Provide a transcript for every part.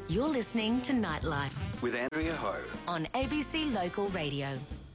You're listening to Nightlife with Andrea Ho on ABC Local Radio.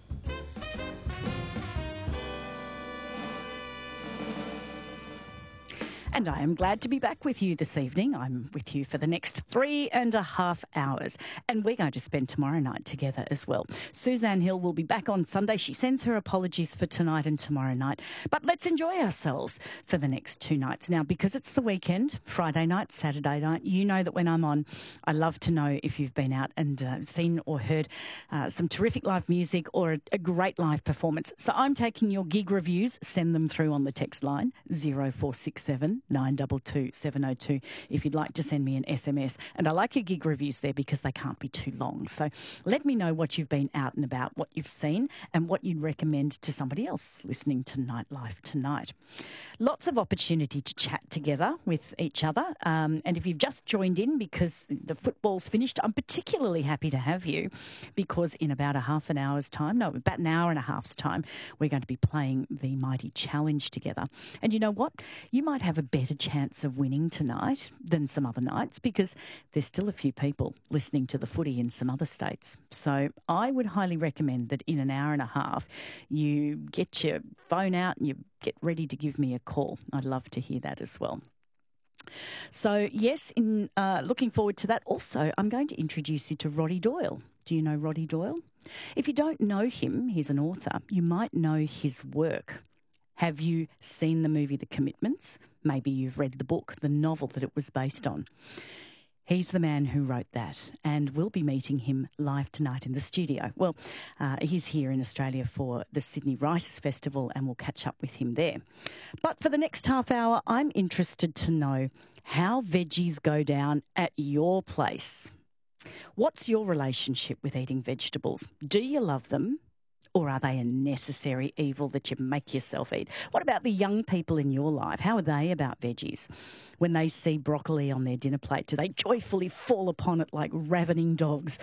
And I am glad to be back with you this evening. I'm with you for the next 3.5 hours. And we're going to spend tomorrow night together as well. Suzanne Hill will be back on Sunday. She sends her apologies for tonight and tomorrow night. But let's enjoy ourselves for the next 2 nights. Now, because it's the weekend, Friday night, Saturday night, you know that when I'm on, I love to know if you've been out and seen or heard some terrific live music or a great live performance. So I'm taking your gig reviews. Send them through on the text line 0467 922 702 if you'd like to send me an SMS. And I like your gig reviews there because they can't be too long. So let me know what you've been out and about, what you've seen and what you'd recommend to somebody else listening to Nightlife tonight. Lots of opportunity to chat together with each other. And if you've just joined in because the football's finished, I'm particularly happy to have you because in about about an hour and a half's time, we're going to be playing the Mighty Challenge together. And you know what? You might have a better chance of winning tonight than some other nights because there's still a few people listening to the footy in some other states. So I would highly recommend that in an hour and a half you get your phone out and you get ready to give me a call. I'd love to hear that as well. So, yes, in looking forward to that. Also, I'm going to introduce you to Roddy Doyle. Do you know Roddy Doyle? If you don't know him, he's an author. You might know his work. Have you seen the movie The Commitments? Maybe you've read the book, the novel that it was based on. He's the man who wrote that, and we'll be meeting him live tonight in the studio. Well, he's here in Australia for the Sydney Writers' Festival, and we'll catch up with him there. But for the next half hour, I'm interested to know how veggies go down at your place. What's your relationship with eating vegetables? Do you love them? Or are they a necessary evil that you make yourself eat? What about the young people in your life? How are they about veggies? When they see broccoli on their dinner plate, do they joyfully fall upon it like ravening dogs?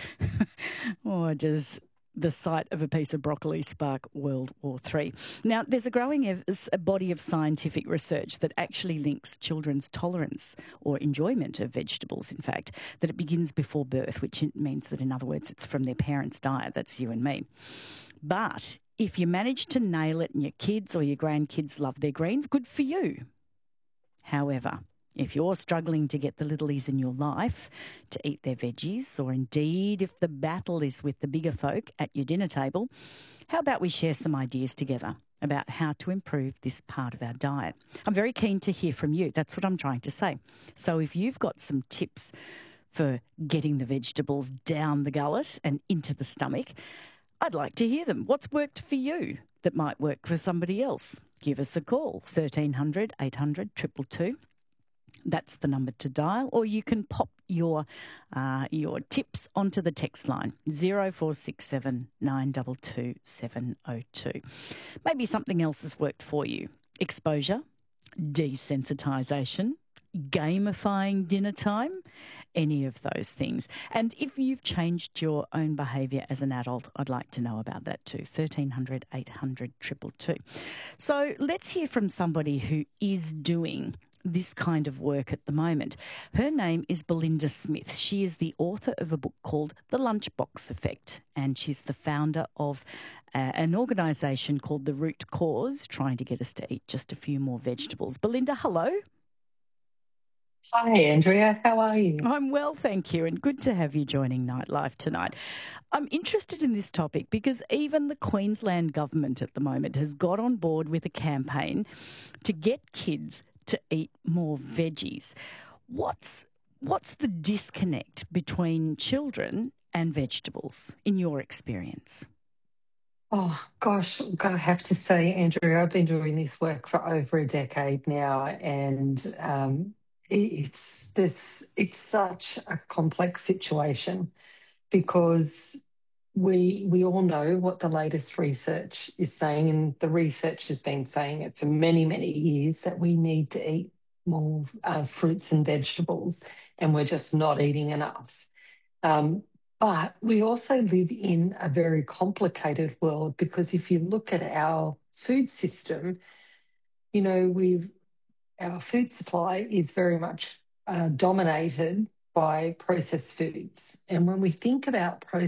Or does the sight of a piece of broccoli spark World War III? Now, there's a growing body of scientific research that actually links children's tolerance or enjoyment of vegetables, in fact, that it begins before birth, which means that, in other words, it's from their parents' diet. That's you and me. But if you manage to nail it and your kids or your grandkids love their greens, good for you. However, if you're struggling to get the littlies in your life to eat their veggies, or indeed if the battle is with the bigger folk at your dinner table, how about we share some ideas together about how to improve this part of our diet? I'm very keen to hear from you. That's what I'm trying to say. So if you've got some tips for getting the vegetables down the gullet and into the stomach, I'd like to hear them. What's worked for you that might work for somebody else? Give us a call, 1300 800 222. That's the number to dial, or you can pop your tips onto the text line, 0467 922 702. Maybe something else has worked for you. Exposure, desensitisation, gamifying dinner time, any of those things. And if you've changed your own behaviour as an adult, I'd like to know about that too. 1300 800 222. So let's hear from somebody who is doing this kind of work at the moment. Her name is Belinda Smith. She is the author of a book called The Lunchbox Effect, and she's the founder of an organisation called The Root Cause, trying to get us to eat just a few more vegetables. Belinda, hello. Hi, Andrea. How are you? I'm well, thank you, and good to have you joining Nightlife tonight. I'm interested in this topic because even the Queensland government at the moment has got on board with a campaign to get kids to eat more veggies. What's the disconnect between children and vegetables in your experience? Oh, gosh, I have to say, Andrea, I've been doing this work for over a decade now, and it's such a complex situation because we all know what the latest research is saying, and the research has been saying it for many, many years, that we need to eat more fruits and vegetables, and we're just not eating enough. But we also live in a very complicated world because if you look at our food system, our food supply is very much dominated by processed foods. And when we think about processed